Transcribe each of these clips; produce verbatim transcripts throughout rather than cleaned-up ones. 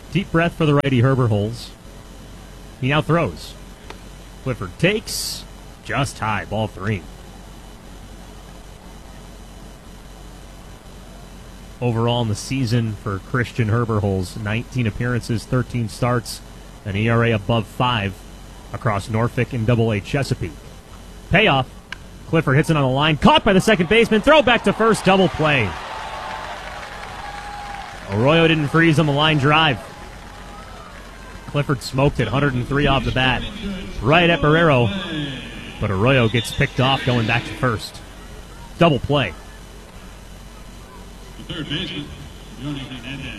Deep breath for the righty Herberholz. He now throws. Clifford takes. Just high. Ball three. Overall in the season for Christian Herberholz, nineteen appearances, thirteen starts, an E R A above five across Norfolk and Double A Chesapeake. Payoff. Clifford hits it on the line. Caught by the second baseman. Throw back to first. Double play. Arroyo didn't freeze on the line drive. Clifford smoked it, one hundred three off the bat. Right at Barrero. But Arroyo gets picked off going back to first. Double play. The third baseman, Johnny Hernandez.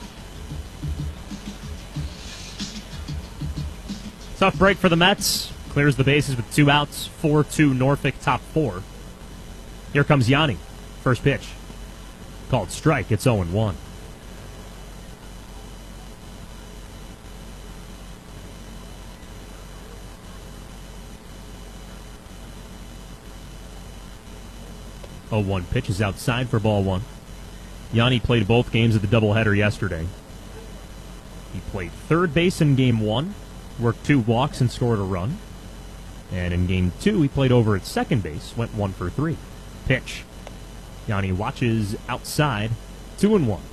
Tough break for the Mets. Clears the bases with two outs. four two Norfolk, top four. Here comes Yanni. First pitch. Called strike. It's oh and one. oh one pitch is outside for ball one. Yanni played both games of the doubleheader yesterday. He played third base in game one, worked two walks and scored a run. And in game two, he played over at second base, went one for three. Pitch. Yanni watches outside, two and one.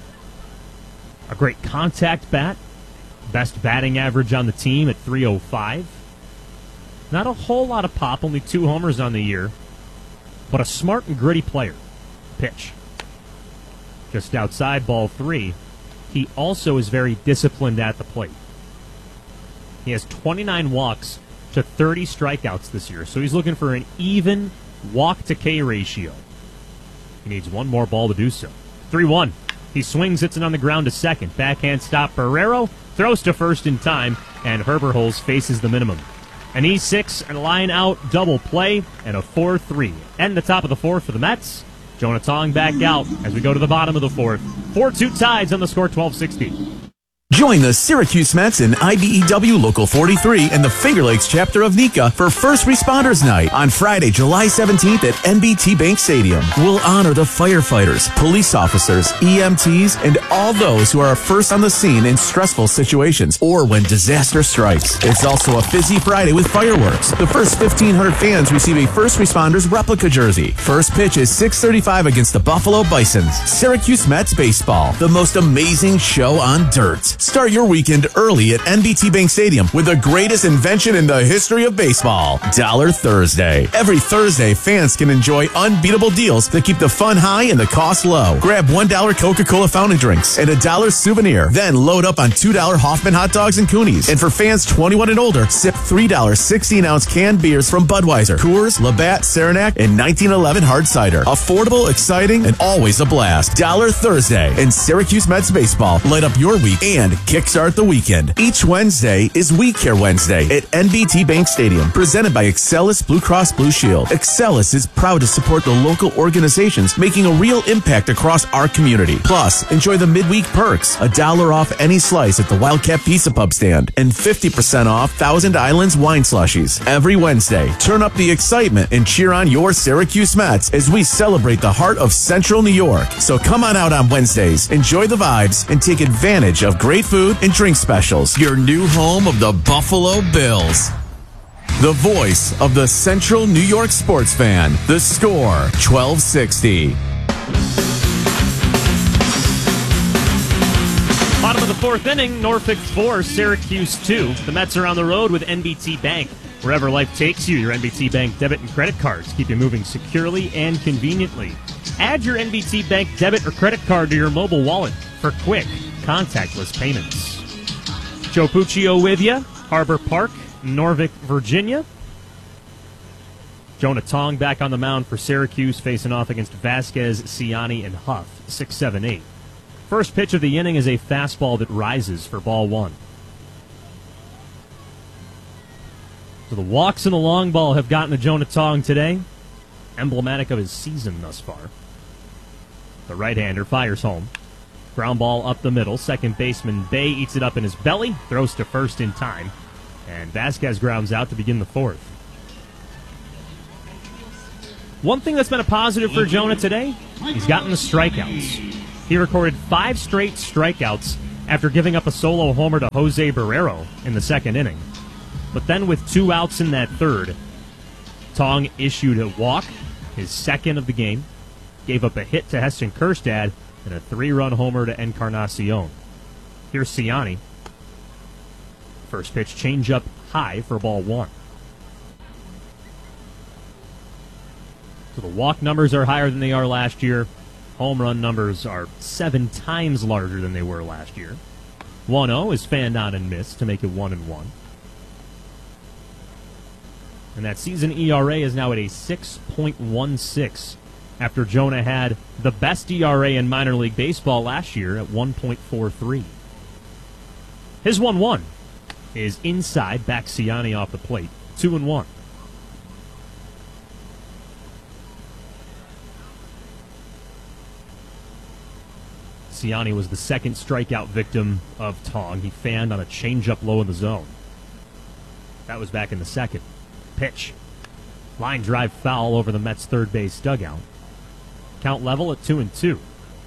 A great contact bat. Best batting average on the team at three oh five. Not a whole lot of pop, only two homers on the year. But a smart and gritty player. Pitch. Just outside, ball three. He also is very disciplined at the plate. He has twenty-nine walks to thirty strikeouts this year, so he's looking for an even walk-to-K ratio. He needs one more ball to do so. three one. He swings, hits it on the ground to second. Backhand stop, Barrero throws to first in time, and Herberholz faces the minimum. An E six and line out double play, and a four three. And the top of the fourth for the Mets. Jonah Tong back out as we go to the bottom of the fourth. four two Tides on the score, twelve sixty. Join the Syracuse Mets in I B E W Local forty-three and the Finger Lakes chapter of NECA for First Responders Night on Friday, July seventeenth at N B T Bank Stadium. We'll honor the firefighters, police officers, E M Ts, and all those who are first on the scene in stressful situations or when disaster strikes. It's also a Fizzy Friday with fireworks. The first fifteen hundred fans receive a First Responders replica jersey. First pitch is six thirty-five against the Buffalo Bisons. Syracuse Mets Baseball, the most amazing show on dirt. Start your weekend early at N B T Bank Stadium with the greatest invention in the history of baseball, Dollar Thursday. Every Thursday, fans can enjoy unbeatable deals that keep the fun high and the cost low. Grab one dollar Coca-Cola fountain drinks and a dollar souvenir. Then load up on two dollar Hoffman hot dogs and Coonies. And for fans twenty-one and older, sip three dollar sixteen-ounce canned beers from Budweiser, Coors, Labatt, Saranac, and nineteen eleven hard cider. Affordable, exciting, and always a blast. Dollar Thursday and Syracuse Mets Baseball light up your week and kickstart the weekend. Each Wednesday is We Care Wednesday at N B T Bank Stadium, presented by Excelis Blue Cross Blue Shield. Excelis is proud to support the local organizations making a real impact across our community. Plus, enjoy the midweek perks, a dollar off any slice at the Wildcat Pizza Pub stand, and fifty percent off Thousand Islands wine slushies. Every Wednesday, turn up the excitement and cheer on your Syracuse Mets as we celebrate the heart of Central New York. So come on out on Wednesdays, enjoy the vibes, and take advantage of great food and drink specials. Your new home of the Buffalo Bills. The voice of the Central New York sports fan. The Score, twelve sixty. Bottom of the fourth inning, Norfolk four, Syracuse two. The Mets are on the road with N B T Bank. Wherever life takes you, your N B T Bank debit and credit cards keep you moving securely and conveniently. Add your N B T Bank debit or credit card to your mobile wallet for quick, contactless payments. Joe Puccio with you, Harbor Park, Norfolk, Virginia. Jonah Tong back on the mound for Syracuse, facing off against Vasquez, Ciani, and Huff, six seven eight. First pitch of the inning is a fastball that rises for ball one. So the walks and the long ball have gotten to Jonah Tong today, emblematic of his season thus far. The right-hander fires home. Ground ball up the middle. Second baseman Bay eats it up in his belly, throws to first in time, and Vasquez grounds out to begin the fourth. One thing that's been a positive for Jonah today, he's gotten the strikeouts. He recorded five straight strikeouts after giving up a solo homer to Jose Barrero in the second inning. But then with two outs in that third, Tong issued a walk, his second of the game, gave up a hit to Heston Kjerstad, and a three-run homer to Encarnacion. Here's Ciani. First pitch, change-up high for ball one. So the walk numbers are higher than they are last year. Home run numbers are seven times larger than they were last year. one oh is fanned on and missed to make it one and one. And that season E R A is now at a six point one six after Jonah had the best E R A in minor league baseball last year at one point four three. His one one is inside, back Ciani off the plate, two and one. Ciani was the second strikeout victim of Tong. He fanned on a changeup low in the zone. That was back in the second. Pitch. Line drive foul over the Mets' third base dugout. Count level at two and two.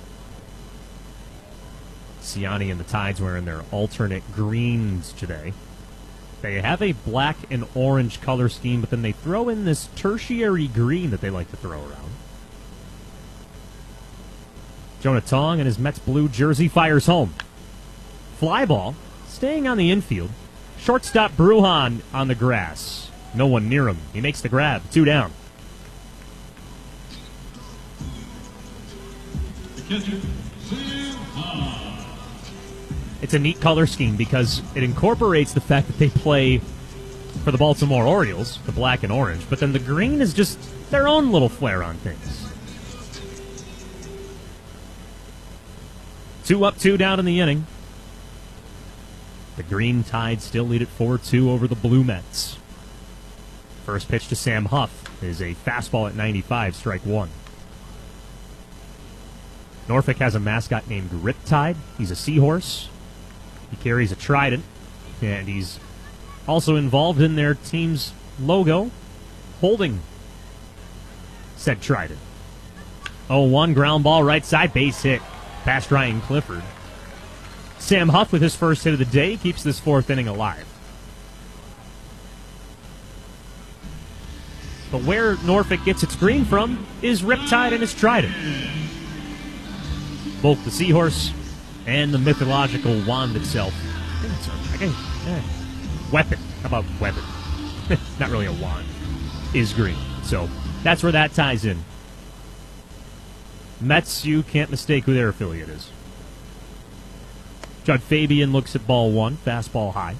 Ciani and the Tides wearing their alternate greens today. They have a black and orange color scheme, but then they throw in this tertiary green that they like to throw around. Jonah Tong in his Mets blue jersey fires home. Fly ball, staying on the infield. Shortstop Brujan on the grass. No one near him. He makes the grab. Two down. It's a neat color scheme because it incorporates the fact that they play for the Baltimore Orioles, the black and orange, but then the green is just their own little flair on things. Two up, two down in the inning. The green Tide still lead at four two over the blue Mets. First pitch to Sam Huff is a fastball at ninety-five, strike one. Norfolk has a mascot named Riptide. He's a seahorse. He carries a trident, and he's also involved in their team's logo, holding said trident. oh one, ground ball right side, base hit past Ryan Clifford. Sam Huff with his first hit of the day keeps this fourth inning alive. But where Norfolk gets its green from is Riptide and his trident. Both the seahorse and the mythological wand itself. Okay, yeah. Weapon. How about weapon? Not really a wand. Is green. So that's where that ties in. Mets, you can't mistake who their affiliate is. Judd Fabian looks at ball one, fastball high.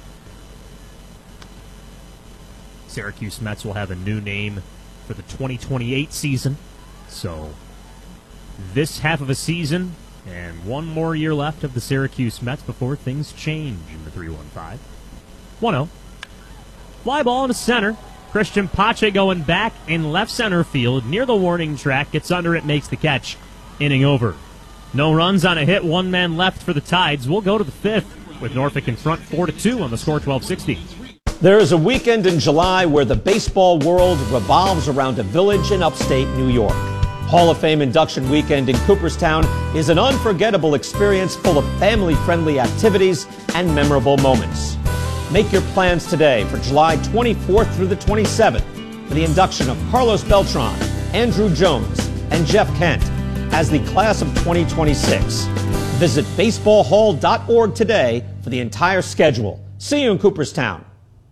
Syracuse Mets will have a new name for the twenty twenty-eight season. So this half of a season and one more year left of the Syracuse Mets before things change in the three one five. one oh. Fly ball into center. Christian Pache going back in left center field near the warning track. Gets under it, makes the catch. Inning over. No runs on a hit, one man left for the Tides. We'll go to the fifth with Norfolk in front four to two on the score twelve sixty. There is a weekend in July where the baseball world revolves around a village in upstate New York. Hall of Fame induction weekend in Cooperstown is an unforgettable experience full of family-friendly activities and memorable moments. Make your plans today for July twenty-fourth through the twenty-seventh for the induction of Carlos Beltran, Andrew Jones, and Jeff Kent as the class of twenty twenty-six. Visit baseball hall dot org today for the entire schedule. See you in Cooperstown.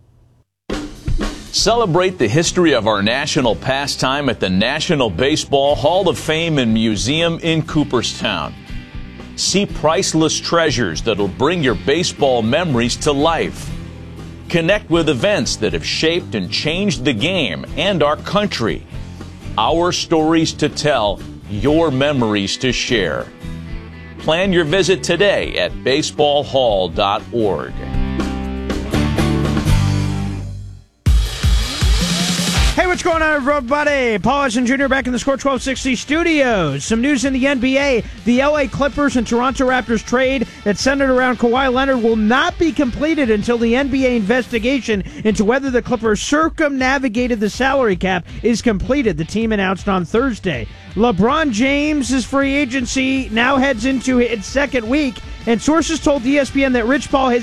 Celebrate the history of our national pastime at the National Baseball Hall of Fame and Museum in Cooperstown. See priceless treasures that'll bring your baseball memories to life. Connect with events that have shaped and changed the game and our country. Our stories to tell, your memories to share. Plan your visit today at baseball hall dot org. Hey, what's going on, everybody? Paul Hudson Junior back in the Score twelve sixty studios. Some news in the N B A. The L A Clippers and Toronto Raptors trade that centered around Kawhi Leonard will not be completed until the N B A investigation into whether the Clippers circumnavigated the salary cap is completed, the team announced on Thursday. LeBron James' free agency now heads into its second week, and sources told E S P N that Rich Paul has